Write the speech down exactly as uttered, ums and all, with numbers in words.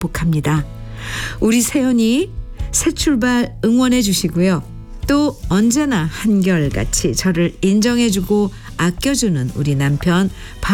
극복합니다. 우리 세연이 새 출발 응원해 주시고요. 또 언제나 한결같이 저를 인정해주고 아껴주는 우리 남편